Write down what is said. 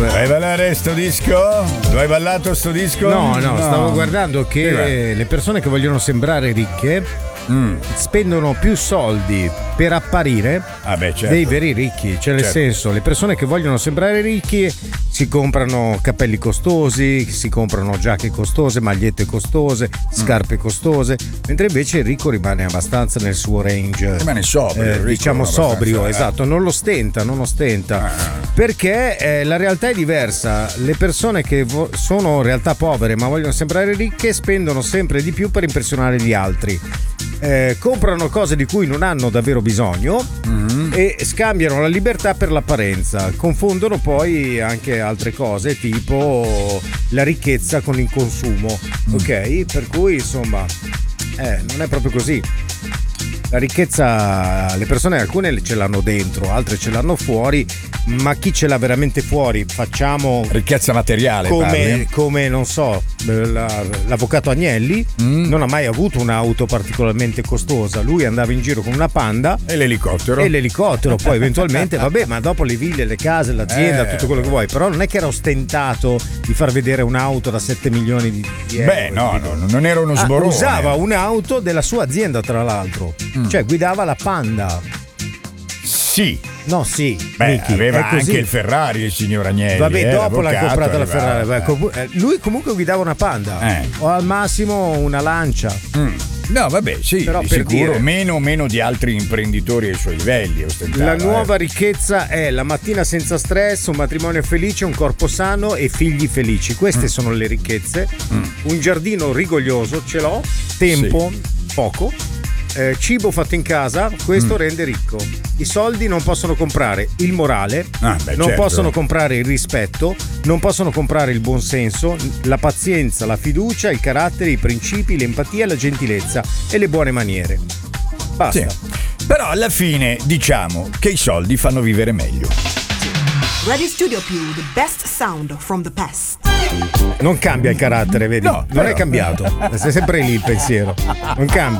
Vai a ballare sto disco? Lo hai ballato sto disco? No, stavo guardando che le persone che vogliono sembrare ricche spendono più soldi per apparire dei veri ricchi, cioè nel senso, le persone che vogliono sembrare ricchi si comprano capelli costosi, si comprano giacche costose, magliette costose, scarpe costose, mentre invece il ricco rimane abbastanza nel suo range, rimane sobrio, diciamo sobrio, esatto, non lo stenta, perché la realtà è diversa. Le persone che sono in realtà povere ma vogliono sembrare ricche spendono sempre di più per impressionare gli altri. Comprano cose di cui non hanno davvero bisogno e scambiano la libertà per l'apparenza, confondono poi anche altre cose tipo la ricchezza con il consumo, ok? Per cui insomma non è proprio così. La ricchezza, le persone, alcune ce l'hanno dentro, altre ce l'hanno fuori, ma chi ce l'ha veramente fuori? Facciamo ricchezza materiale, come non so, l'avvocato Agnelli non ha mai avuto un'auto particolarmente costosa, lui andava in giro con una Panda e l'elicottero, poi eventualmente vabbè, ma dopo le ville, le case, l'azienda, tutto quello che vuoi, però non è che era ostentato di far vedere un'auto da 7 milioni di euro. Beh, no, non era uno sborone. Usava un'auto della sua azienda, tra l'altro. Cioè guidava la Panda. Sì. No, sì. Beh, Mickey, aveva anche il Ferrari il signor Agnelli. Vabbè, dopo l'ha comprata la Ferrari. Lui comunque guidava una Panda. O al massimo una Lancia. No, vabbè, sì, però di per sicuro dire, meno di altri imprenditori ai suoi livelli. La nuova ricchezza è la mattina senza stress, un matrimonio felice, un corpo sano e figli felici. Queste sono le ricchezze. Un giardino rigoglioso ce l'ho, tempo poco. Cibo fatto in casa, questo rende ricco. I soldi non possono comprare il morale, non possono comprare il rispetto, non possono comprare il buonsenso, la pazienza, la fiducia, il carattere, i principi, l'empatia, la gentilezza e le buone maniere. Basta. Sì. Però alla fine diciamo che i soldi fanno vivere meglio. Radio Studio Più, the best sound from the past. Non cambia il carattere, vedi? No, non è cambiato. È sempre lì il pensiero. Non cambia.